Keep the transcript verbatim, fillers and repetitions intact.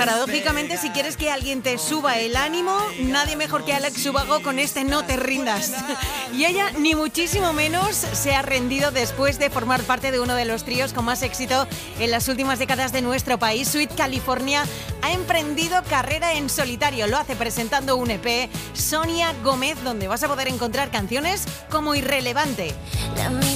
paradójicamente, si quieres que alguien te suba el ánimo, nadie mejor que Alex Ubago con este No te rindas. Y ella, ni muchísimo menos, se ha rendido después de formar parte de uno de los tríos con más éxito en las últimas décadas de nuestro país. Sweet California ha emprendido carrera en solitario. Lo hace presentando un E P, Sonia Gómez, donde vas a poder encontrar canciones como Irrelevante.